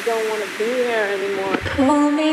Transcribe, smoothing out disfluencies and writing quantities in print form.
don't want to be here anymore. Pull me